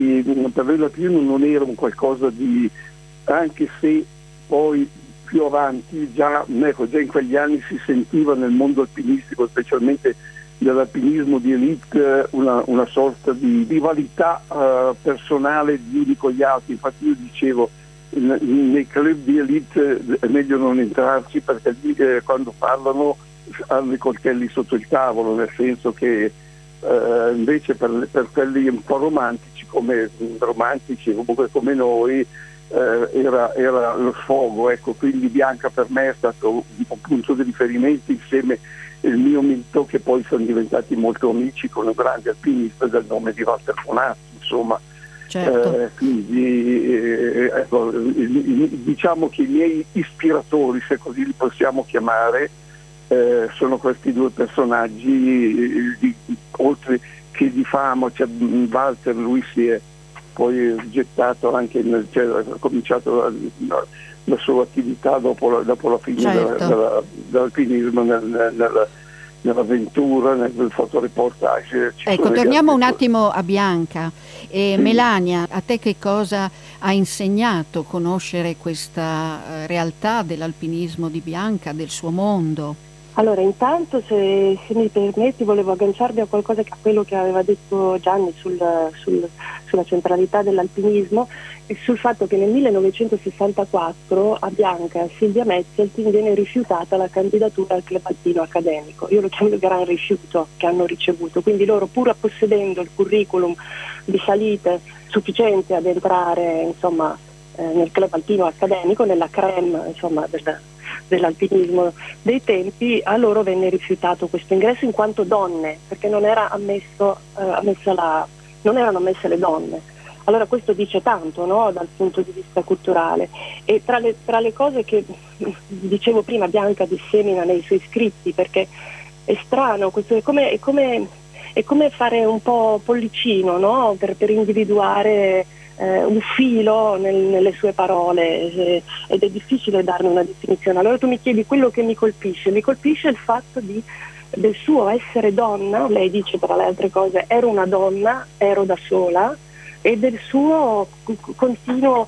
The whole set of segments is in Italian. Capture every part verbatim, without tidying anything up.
per lei l'alpinismo non era un qualcosa di, anche se poi più avanti già, ecco, già in quegli anni si sentiva nel mondo alpinistico, specialmente dell'alpinismo di elite, una, una sorta di rivalità uh, personale gli uni con gli altri. Infatti io dicevo, in, in, nei club di elite è meglio non entrarci, perché lì, eh, quando parlano hanno i coltelli sotto il tavolo, nel senso che uh, invece per, per quelli un po' romantici come romantici comunque come noi, eh, era, era lo sfogo, ecco. Quindi Bianca per me è stato un, un punto di riferimento, insieme il mio mito, che poi sono diventati molto amici con un grande alpinista del nome di Walter Fonazzi, insomma. Certo. Eh, quindi eh, ecco, diciamo che i miei ispiratori, se così li possiamo chiamare, eh, sono questi due personaggi, di, oltre che di fama, cioè, Walter, lui si è poi gettato anche nel, cioè, ha cominciato la, la, la sua attività dopo la, dopo la fine Certo. della, della, dell'alpinismo nel, nel, nell'avventura, nel fotoreportage. Ci Ecco, sono torniamo un altri... attimo a Bianca. E Sì. Melania, a te che cosa ha insegnato conoscere questa eh, realtà dell'alpinismo di Bianca, del suo mondo? Allora, intanto, se, se mi permetti, volevo agganciarmi a qualcosa, a quello che aveva detto Gianni sul, sul, sulla centralità dell'alpinismo e sul fatto che nel millenovecentosessantaquattro a Bianca e a Silvia Metzeltin viene rifiutata la candidatura al club alpino accademico. Io lo chiamo il gran rifiuto che hanno ricevuto, quindi loro, pur possedendo il curriculum di salite sufficiente ad entrare, insomma, eh, nel club alpino accademico, nella crème, insomma, del, dell'alpinismo dei tempi, a loro venne rifiutato questo ingresso in quanto donne, perché non era ammesso, eh, ammessa la, non erano ammesse le donne. Allora questo dice tanto, no? Dal punto di vista culturale. E tra le, tra le cose che dicevo prima Bianca dissemina nei suoi scritti, perché è strano, questo è come, è come, è come fare un po' pollicino, no? per, per individuare Eh, un filo nel, nelle sue parole, eh, ed è difficile darne una definizione. Allora tu mi chiedi quello che mi colpisce, mi colpisce il fatto di, del suo essere donna. Lei dice, tra le altre cose, ero una donna, ero da sola, e del suo c- continuo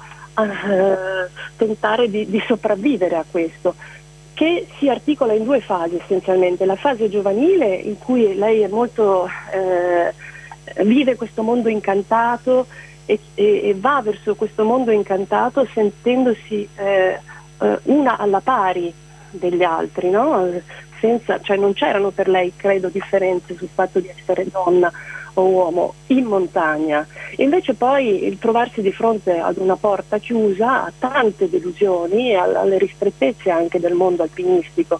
eh, tentare di, di sopravvivere a questo, che si articola in due fasi essenzialmente: la fase giovanile, in cui lei è molto eh, vive questo mondo incantato E, e, e va verso questo mondo incantato sentendosi eh, eh, una alla pari degli altri, no? Senza, cioè non c'erano per lei, credo, differenze sul fatto di essere donna o uomo in montagna. Invece poi il trovarsi di fronte ad una porta chiusa ha tante delusioni, alle ristrettezze anche del mondo alpinistico,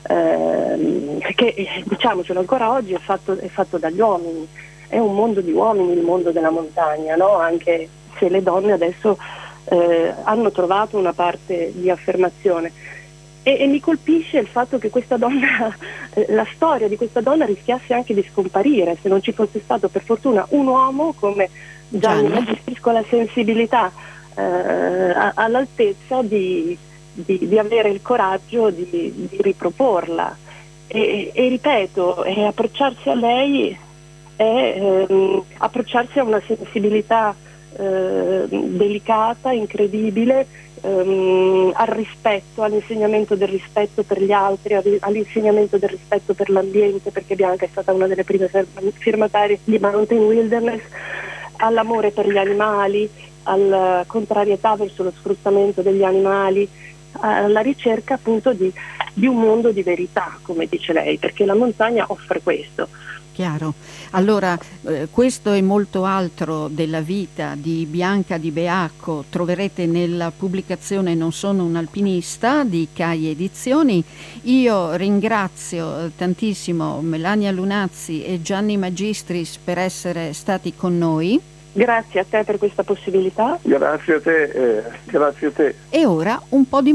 eh, che, diciamocelo, ancora oggi è fatto, è fatto dagli uomini. È un mondo di uomini il mondo della montagna, no? Anche se le donne adesso eh, hanno trovato una parte di affermazione. E, e mi colpisce il fatto che questa donna, eh, la storia di questa donna rischiasse anche di scomparire se non ci fosse stato per fortuna un uomo come Gianni Magistris, con la sensibilità eh, all'altezza di, di, di avere il coraggio di, di riproporla. E, e ripeto, e approcciarsi a lei è ehm, approcciarsi a una sensibilità eh, delicata, incredibile, ehm, al rispetto, all'insegnamento del rispetto per gli altri, all'insegnamento del rispetto per l'ambiente, perché Bianca è stata una delle prime firmatarie di Mountain Wilderness, all'amore per gli animali, alla contrarietà verso lo sfruttamento degli animali, alla ricerca appunto di, di un mondo di verità, come dice lei, perché la montagna offre questo. Chiaro. Allora, eh, questo e molto altro della vita di Bianca Di Beacco troverete nella pubblicazione Non sono un alpinista di CAI Edizioni. Io ringrazio eh, tantissimo Melania Lunazzi e Gianni Magistris per essere stati con noi. Grazie a te per questa possibilità. Grazie a te, eh, grazie a te. E ora un po' di